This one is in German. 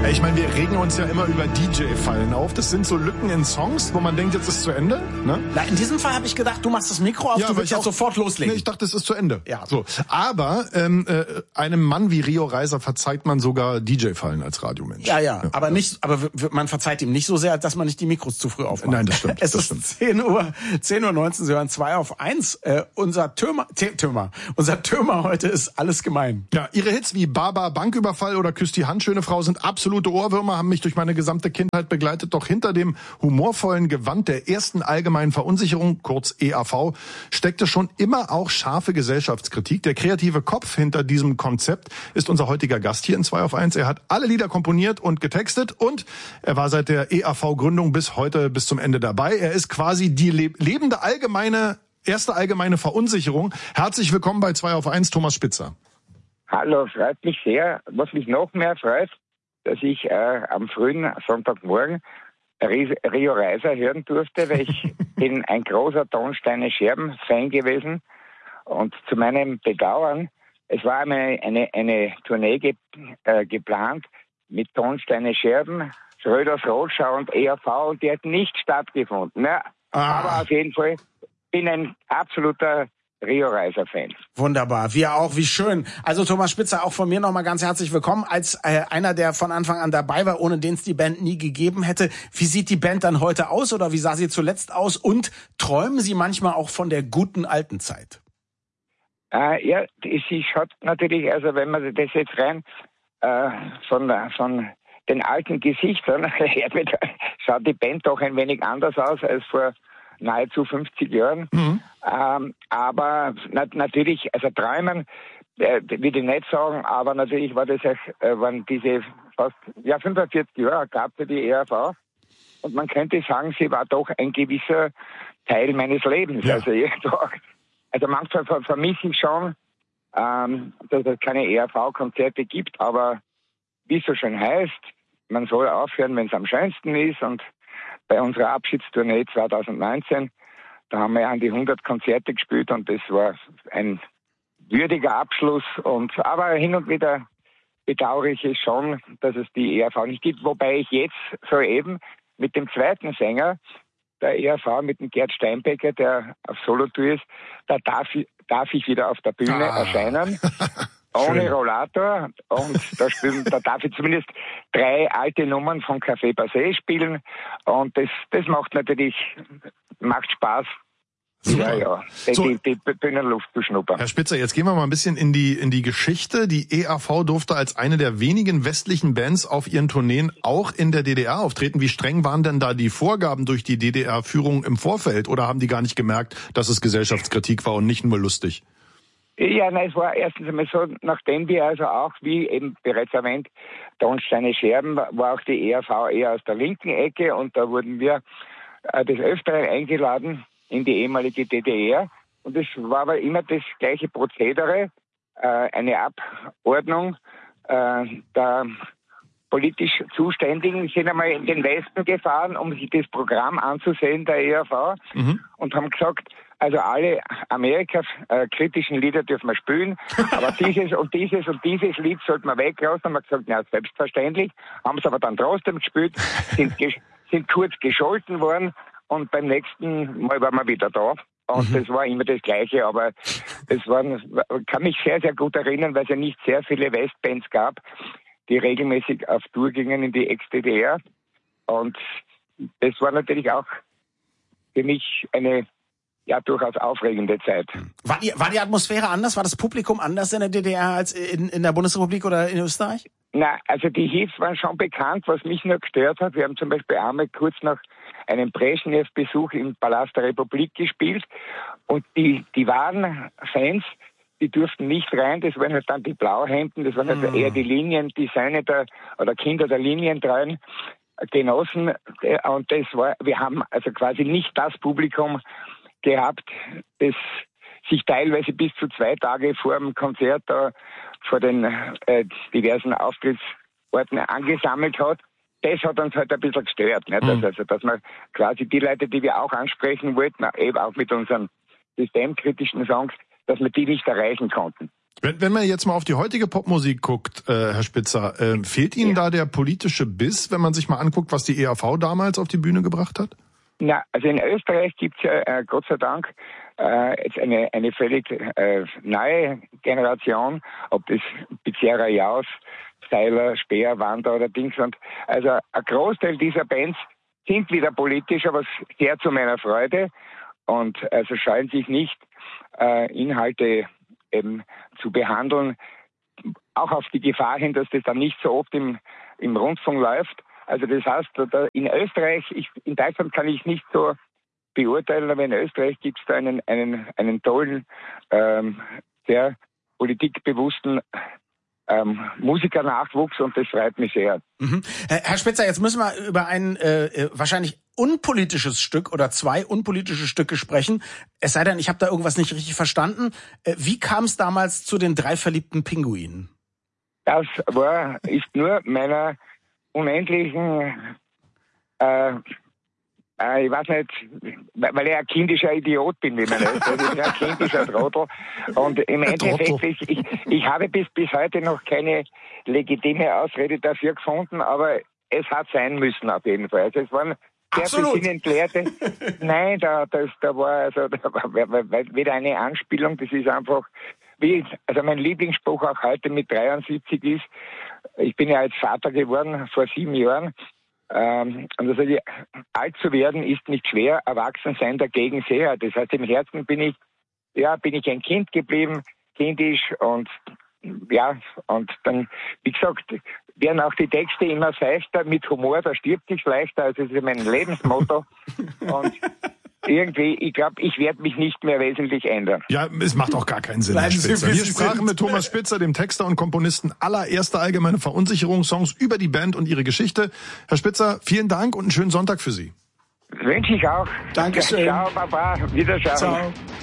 Ich meine, wir regen uns ja immer über DJ-Fallen auf. Das sind so Lücken in Songs, wo man denkt, jetzt ist es zu Ende. Ne? Na, in diesem Fall habe ich gedacht, du machst das Mikro auf, du willst jetzt sofort loslegen. Nee, ich dachte, es ist zu Ende. Ja. So. Aber einem Mann wie Rio Reiser verzeiht man sogar DJ-Fallen als Radiomensch. Ja. Aber nicht, aber man verzeiht ihm nicht so sehr, dass man nicht die Mikros zu früh aufmacht. Nein, das stimmt. Es ist 10:19 Uhr, Sie hören 2 auf 1. Unser Türmer heute ist alles gemein. Ja, Ihre Hits wie Baba, Banküberfall oder Küss die Hand, schöne Frau sind absolute Ohrwürmer, haben mich durch meine gesamte Kindheit begleitet. Doch hinter dem humorvollen Gewand der ersten allgemeinen Verunsicherung, kurz EAV, steckte schon immer auch scharfe Gesellschaftskritik. Der kreative Kopf hinter diesem Konzept ist unser heutiger Gast hier in 2 auf 1. Er hat alle Lieder komponiert und getextet und er war seit der EAV-Gründung bis heute, bis zum Ende dabei. Er ist quasi die lebende erste allgemeine Verunsicherung. Herzlich willkommen bei 2 auf 1, Thomas Spitzer. Hallo, freut mich sehr. Was mich noch mehr freut, dass ich am frühen Sonntagmorgen Rio Reiser hören durfte, weil ich bin ein großer Tonsteine Scherben-Fan gewesen. Und zu meinem Bedauern, es war einmal eine Tournee geplant mit Tonsteine Scherben, Schröders Rotschau und ERV und die hat nicht stattgefunden. Ja, aber auf jeden Fall bin ein absoluter Rio Reiser-Fan. Wunderbar, wir auch, wie schön. Also Thomas Spitzer, auch von mir nochmal ganz herzlich willkommen, als einer, der von Anfang an dabei war, ohne den es die Band nie gegeben hätte. Wie sieht die Band dann heute aus oder wie sah sie zuletzt aus? Und träumen Sie manchmal auch von der guten alten Zeit? Ja, sie schaut natürlich, also wenn man das jetzt rein von den alten Gesichtern schaut die Band doch ein wenig anders aus als vor nahezu 50 Jahren. Mhm. Aber natürlich, also träumen, will ich nicht sagen, aber natürlich war das waren diese fast 45 Jahre gab es die ERV und man könnte sagen, sie war doch ein gewisser Teil meines Lebens. Ja. Also manchmal vermisse ich schon, dass es keine ERV-Konzerte gibt, aber wie es so schön heißt, man soll aufhören, wenn es am schönsten ist und bei unserer Abschiedstournee 2019, da haben wir an die 100 Konzerte gespielt und das war ein würdiger Abschluss. Aber hin und wieder bedauere ich es schon, dass es die ERV nicht gibt. Wobei ich jetzt soeben mit dem zweiten Sänger der ERV, mit dem Gerd Steinbecker, der auf Solotour ist, da darf ich wieder auf der Bühne erscheinen. Ohne Rollator und da darf ich zumindest 3 alte Nummern von Café Passé spielen und das macht Spaß. Super. Ja. Die Bühnenluft zu schnuppern. Herr Spitzer, jetzt gehen wir mal ein bisschen in die Geschichte. Die EAV durfte als eine der wenigen westlichen Bands auf ihren Tourneen auch in der DDR auftreten. Wie streng waren denn da die Vorgaben durch die DDR-Führung im Vorfeld oder haben die gar nicht gemerkt, dass es Gesellschaftskritik war und nicht nur lustig? Ja, es war erstens einmal so, nachdem wir also auch, wie eben bereits erwähnt, Tonsteine Scherben, war auch die ERV eher aus der linken Ecke und da wurden wir des Öfteren eingeladen in die ehemalige DDR und es war aber immer das gleiche Prozedere, eine Abordnung der politisch Zuständigen sind einmal in den Westen gefahren, um sich das Programm anzusehen der ERV und haben gesagt, also alle Amerika-kritischen Lieder dürfen wir spielen, aber dieses und dieses und dieses Lied sollten wir weglassen. Haben wir gesagt, na selbstverständlich, haben es aber dann trotzdem gespielt, sind kurz gescholten worden und beim nächsten Mal waren wir wieder da. Und das war immer das Gleiche, aber kann mich sehr, sehr gut erinnern, weil es ja nicht sehr viele Westbands gab, die regelmäßig auf Tour gingen in die Ex-DDR. Und das war natürlich auch für mich eine durchaus aufregende Zeit. War die Atmosphäre anders? War das Publikum anders in der DDR als in der Bundesrepublik oder in Österreich? Na, also die Hits waren schon bekannt, was mich nur gestört hat. Wir haben zum Beispiel einmal kurz nach einem Brezhnev-Besuch im Palast der Republik gespielt und die wahren Fans, die durften nicht rein, das waren halt dann die Blauhemden, das waren also eher die die Söhne oder Kinder der linientreuen Genossen und wir haben also quasi nicht das Publikum gehabt, das sich teilweise bis zu 2 Tage vor dem Konzert da vor den diversen Auftrittsorten angesammelt hat. Das hat uns halt ein bisschen gestört. Nicht? Also, dass man quasi die Leute, die wir auch ansprechen wollten, eben auch mit unseren systemkritischen Songs, dass wir die nicht erreichen konnten. Wenn man jetzt mal auf die heutige Popmusik guckt, Herr Spitzer, fehlt Ihnen da der politische Biss, wenn man sich mal anguckt, was die EAV damals auf die Bühne gebracht hat? Na, also in Österreich gibt's ja Gott sei Dank jetzt eine völlig neue Generation, ob das Pizzerra Jaus, Steiler, Speer, Wander oder Dings. Und also ein Großteil dieser Bands sind wieder politisch, aber sehr zu meiner Freude und also scheuen sich nicht, Inhalte eben zu behandeln, auch auf die Gefahr hin, dass das dann nicht so oft im Rundfunk läuft. Also das heißt, in Österreich, in Deutschland kann ich nicht so beurteilen, aber in Österreich gibt es da einen tollen, sehr politikbewussten Musikernachwuchs und das freut mich sehr. Mhm. Herr Spitzer, jetzt müssen wir über ein wahrscheinlich unpolitisches Stück oder zwei unpolitische Stücke sprechen. Es sei denn, ich habe da irgendwas nicht richtig verstanden. Wie kam es damals zu den 3 verliebten Pinguinen? Das ist nur meiner unendlichen, ich weiß nicht, weil ich ein kindischer Idiot bin, wie man nennt. Ich bin ein kindischer Trottel. Und im Endeffekt, ich habe bis heute noch keine legitime Ausrede dafür gefunden, aber es hat sein müssen auf jeden Fall. Also es waren sehr besinnentleerte. Nein, da war wieder eine Anspielung, das ist einfach, also mein Lieblingsspruch auch heute mit 73 ist, ich bin ja als Vater geworden vor 7 Jahren, und also alt zu werden ist nicht schwer, erwachsen sein dagegen sehr. Das heißt, im Herzen bin ich ein Kind geblieben, kindisch und dann, wie gesagt, werden auch die Texte immer seichter, mit Humor, da stirbt sich leichter, also das ist mein Lebensmotto. Und irgendwie, ich glaube, ich werde mich nicht mehr wesentlich ändern. Ja, es macht auch gar keinen Sinn, Herr Spitzer. Wir sprachen mit Thomas Spitzer, dem Texter und Komponisten aller erster allgemeine Verunsicherungssongs, über die Band und ihre Geschichte. Herr Spitzer, vielen Dank und einen schönen Sonntag für Sie. Wünsche ich auch. Dankeschön. Ciao, Baba. Wiederschauen. Ciao.